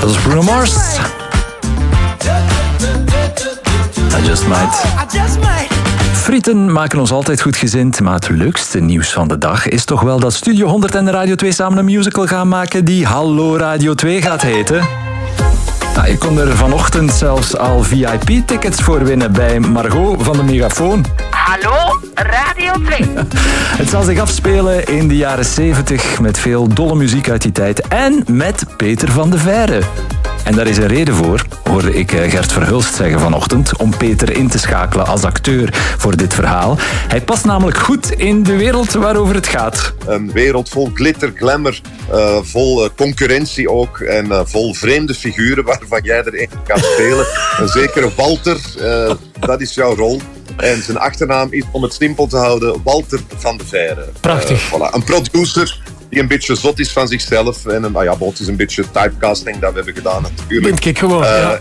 Dat is Bruno Mars. I just might. Frieten maken ons altijd goed gezind, maar het leukste nieuws van de dag is toch wel dat Studio 100 en de Radio 2 samen een musical gaan maken die Hallo Radio 2 gaat heten. Nou, je kon er vanochtend zelfs al VIP-tickets voor winnen bij Margot van de Megafoon. Hallo Radio 2. Het zal zich afspelen in de jaren 70 met veel dolle muziek uit die tijd en met Peter van de Veire. En daar is een reden voor, hoorde ik Gert Verhulst zeggen vanochtend, om Peter in te schakelen als acteur voor dit verhaal. Hij past namelijk goed in de wereld waarover het gaat. Een wereld vol glitter, glamour, vol concurrentie ook en vol vreemde figuren waarvan jij er één kan spelen. Een zekere Walter, dat is jouw rol. En zijn achternaam is, om het simpel te houden, Walter van de Veire. Prachtig. Voilà. Een producer die een beetje zot is van zichzelf. En het is een beetje typecasting dat we hebben gedaan natuurlijk. Denk ik gewoon, ja.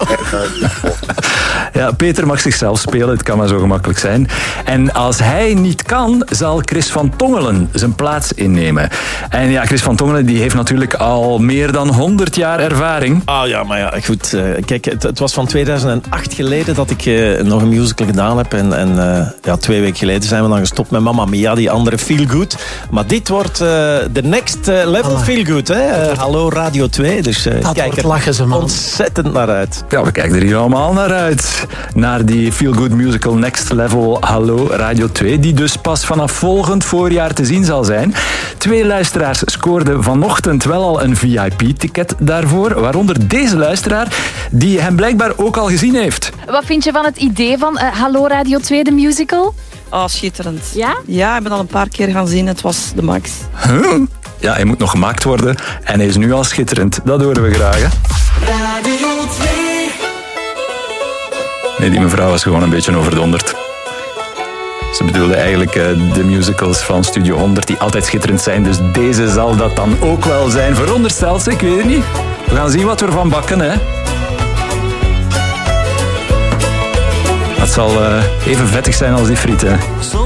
Ja, Peter mag zichzelf spelen, het kan maar zo gemakkelijk zijn. En als hij niet kan, zal Chris van Tongelen zijn plaats innemen. En ja, Chris van Tongelen die heeft natuurlijk al meer dan 100 jaar ervaring. Ah ja, maar ja, goed. Kijk, het was van 2008 geleden dat ik nog een musical gedaan heb. En 2 weken geleden zijn we dan gestopt met Mamma Mia, die andere Feel Good. Maar dit wordt de next level Feel Good, hè? Hallo Radio 2. Dus kijk er lachen ze, man. Ontzettend naar uit. Ja, we kijken er hier allemaal naar uit. Naar die Feel Good musical Next Level Hallo Radio 2, die dus pas vanaf volgend voorjaar te zien zal zijn. 2 luisteraars scoorden vanochtend wel al een VIP-ticket daarvoor, waaronder deze luisteraar, die hem blijkbaar ook al gezien heeft. Wat vind je van het idee van Hallo Radio 2, de musical? Oh, schitterend. Ja? Ja, ik ben al een paar keer gaan zien. Het was de max. Huh? Ja, hij moet nog gemaakt worden en hij is nu al schitterend. Dat horen we graag, hè? Radio 2. Nee, die mevrouw was gewoon een beetje overdonderd. Ze bedoelde eigenlijk de musicals van Studio 100 die altijd schitterend zijn. Dus deze zal dat dan ook wel zijn. Verondersteld ze, ik weet het niet. We gaan zien wat we ervan bakken, hè. Het zal even vettig zijn als die frieten.